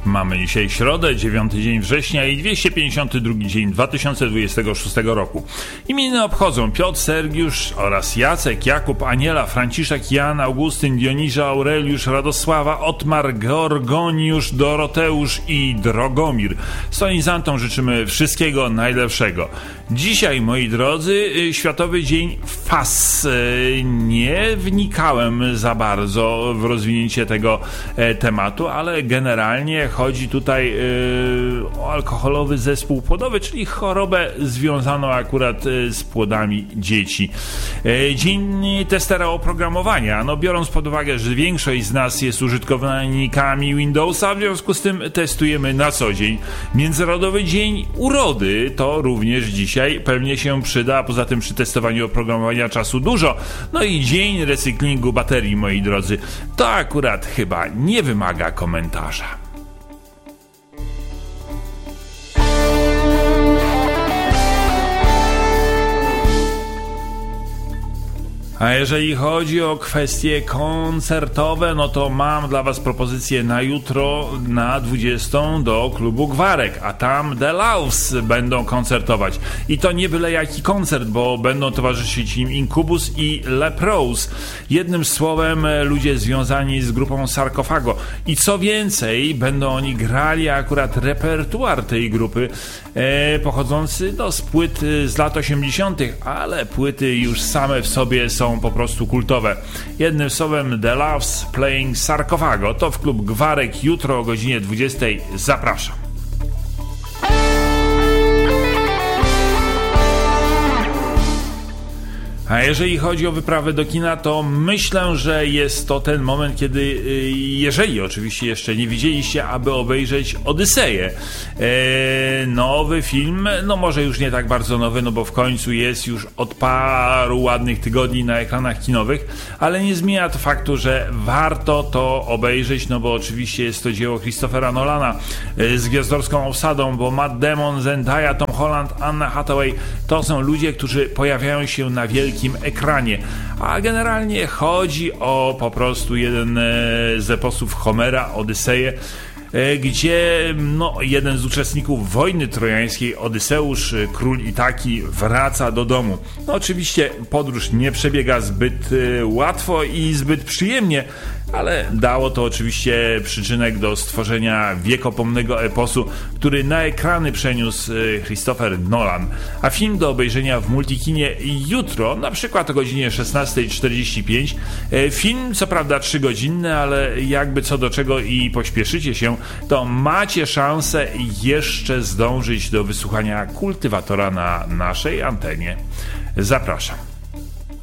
Mamy dzisiaj środę, 9 dzień września i 252 dzień 2026 roku. Imieniny obchodzą Piotr, Sergiusz oraz Jacek, Jakub, Aniela, Franciszek, Jan, Augustyn, Dionizia, Aureliusz, Radosława, Otmar, Gorgoniusz, Doroteusz i Drogomir. Solenizantom życzymy wszystkiego najlepszego. Dzisiaj, moi drodzy, Światowy Dzień FAS. Nie wnikałem za bardzo w rozwinięcie tego tematu, ale generalnie chodzi tutaj o alkoholowy zespół płodowy, czyli chorobę związaną akurat z płodami dzieci. Dzień testera oprogramowania. No, biorąc pod uwagę, że większość z nas jest użytkownikami Windowsa, w związku z tym testujemy na co dzień. Międzynarodowy Dzień Urody to również dzisiaj pewnie się przyda, a poza tym przy testowaniu oprogramowania czasu dużo. No i Dzień recyklingu baterii, moi drodzy. To akurat chyba nie wymaga komentarza. A jeżeli chodzi o kwestie koncertowe, no to mam dla Was propozycję na jutro na 20 do klubu Gwarek, a tam The Loves będą koncertować. I to nie byle jaki koncert, bo będą towarzyszyć im Incubus i Leprous. Jednym słowem ludzie związani z grupą Sarkofago. I co więcej, będą oni grali akurat repertuar tej grupy pochodzący z płyt z lat 80., ale płyty już same w sobie są po prostu kultowe. Jednym słowem The Loves playing Sarkofago. To w klub Gwarek jutro o godzinie 20. Zapraszam. A jeżeli chodzi o wyprawę do kina, to myślę, że jest to ten moment, kiedy, jeżeli oczywiście jeszcze nie widzieliście, aby obejrzeć Odyseję. Nowy film, no może już nie tak bardzo nowy, no bo w końcu jest już od paru ładnych tygodni na ekranach kinowych, ale nie zmienia to faktu, że warto to obejrzeć, no bo oczywiście jest to dzieło Christophera Nolana z gwiazdorską obsadą, bo Matt Damon, Zendaya, Tom Holland, Anna Hathaway to są ludzie, którzy pojawiają się na wielkim ekranie, a generalnie chodzi o po prostu jeden z eposów Homera, Odyseję, gdzie jeden z uczestników wojny trojańskiej, Odyseusz, król Itaki, wraca do domu. No oczywiście podróż nie przebiega zbyt łatwo i zbyt przyjemnie, ale dało to oczywiście przyczynek do stworzenia wiekopomnego eposu, który na ekrany przeniósł Christopher Nolan. A film do obejrzenia w Multikinie jutro, na przykład o godzinie 16:45. Film co prawda 3-godzinny, ale jakby co do czego i pośpieszycie się, to macie szansę jeszcze zdążyć do wysłuchania Kultywatora na naszej antenie. Zapraszam.